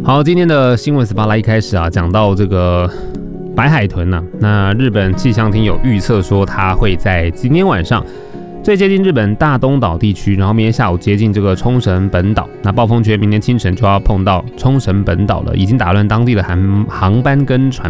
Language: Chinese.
好，今天的新闻SPOT一开始啊，讲到这个白海豚呐、那日本气象厅有预测说，它会在今天晚上最接近日本大东岛地区，然后明天下午接近这个冲绳本岛。那暴风圈明天清晨就要碰到冲绳本岛了，已经打乱当地的航班跟船